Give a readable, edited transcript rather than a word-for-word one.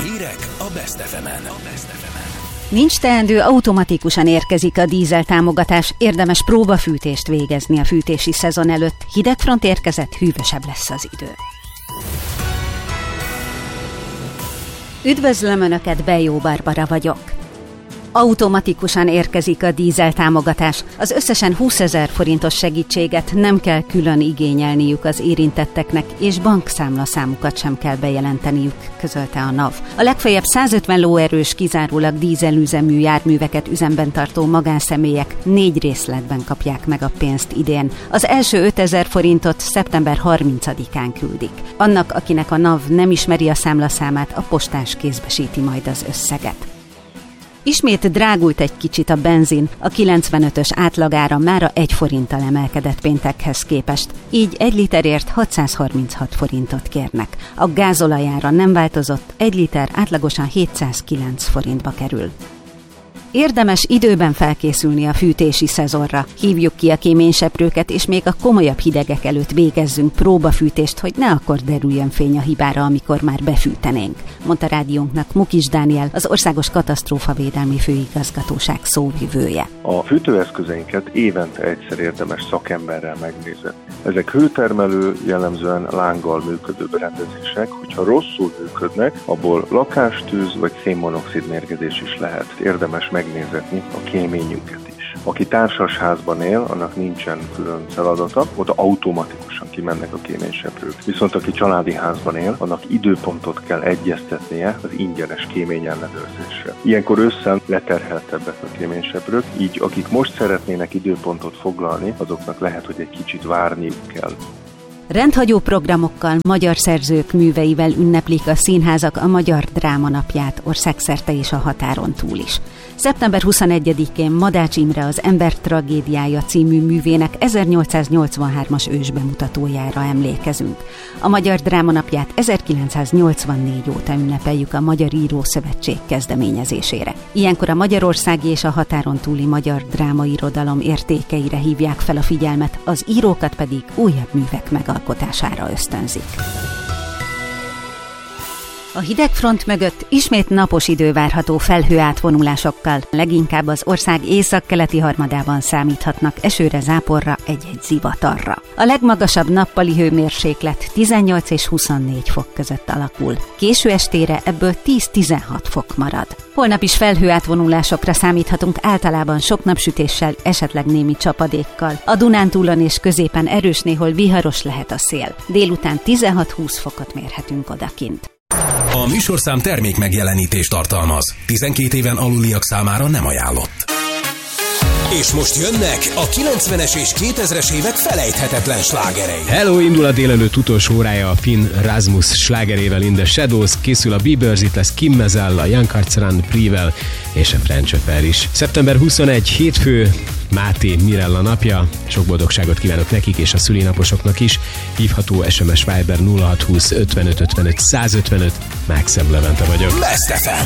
Hírek a Best FM-en. Nincs teendő, automatikusan érkezik a dízel támogatás, érdemes próbafűtést végezni a fűtési szezon előtt. Hidegfront érkezett, hűvösebb lesz az idő. Üdvözlöm Önöket, Bejó Barbara vagyok. Automatikusan érkezik a dízel támogatás. Az összesen 20 000 forintos segítséget nem kell külön igényelniük az érintetteknek, és bankszámlaszámukat sem kell bejelenteniük, közölte a NAV. A legfeljebb 150 lóerős, kizárólag dízelüzemű járműveket üzemben tartó magánszemélyek 4 részletben kapják meg a pénzt idén. Az első 5 000 forintot szeptember 30-án küldik. Annak, akinek a NAV nem ismeri a számlaszámát, a postás kézbesíti majd az összeget. Ismét drágult egy kicsit a benzin, a 95-ös átlagára mára 1 forinttal emelkedett péntekhez képest, így 1 literért 636 forintot kérnek. A gázolajára nem változott, 1 liter átlagosan 709 forintba kerül. Érdemes időben felkészülni a fűtési szezonra. Hívjuk ki a kéményseprőket, és még a komolyabb hidegek előtt végezzünk próbafűtést, hogy ne akkor derüljön fény a hibára, amikor már befűtenénk, mondta rádiónknak Mukis Dániel, az Országos Katasztrófavédelmi Főigazgatóság szóvivője. A fűtőeszközeinket évente egyszer érdemes szakemberrel megnézni. Ezek hőtermelő, jellemzően lánggal működő berendezések, hogyha rosszul működnek, abból lakástűz vagy szénmonoxid mérgezés is lehet. Érdemes megnézetni a kéményüket is. Aki társasházban él, annak nincsen külön feladata, oda automatikusan kimennek a kéményseprők. Viszont aki családi házban él, annak időpontot kell egyeztetnie az ingyenes kéményellenőrzésre. Ilyenkor ősszel leterheltebbek a kéményseprők, így akik most szeretnének időpontot foglalni, azoknak lehet, hogy egy kicsit várniuk kell. Rendhagyó programokkal, magyar szerzők műveivel ünneplik a színházak a Magyar Dráma Napját országszerte és a határon túl is. Szeptember 21-én Madács Imre az Ember tragédiája című művének 1883-as ősbemutatójára emlékezünk. A Magyar Dráma Napját 1984 óta ünnepeljük a Magyar Írószövetség kezdeményezésére. Ilyenkor a magyarországi és a határon túli magyar drámairodalom értékeire hívják fel a figyelmet, az írókat pedig újabb művek megalkotására ösztönzik. A hidegfront mögött ismét napos idő várható felhőátvonulásokkal, leginkább az ország északkeleti harmadában számíthatnak esőre, záporra, egy-egy zivatarra. A legmagasabb nappali hőmérséklet 18 és 24 fok között alakul. Késő estére ebből 10-16 fok marad. Holnap is felhőátvonulásokra számíthatunk, általában sok napsütéssel, esetleg némi csapadékkal. A Dunántúlon és középen erős, néhol viharos lehet a szél. Délután 16-20 fokot mérhetünk odakint. A műsorszám termék megjelenítést tartalmaz. 12 éven aluliak számára nem ajánlott. És most jönnek a 90-es és 2000-es évek felejthetetlen slágerei. Hello, indul a délelőtt utolsó órája a Finn Rasmus slágerével, In the Shadows, készül a Biebers, itt lesz Kim Mezzel, a Young Hearts Run Privel és a French Affair is. Szeptember 21, hétfő, Máté Mirella napja. Sok boldogságot kívánok nekik és a szülinaposoknak is. Hívható SMS Viber 0620 55 55 155. Mákszem Levente vagyok. Best FM.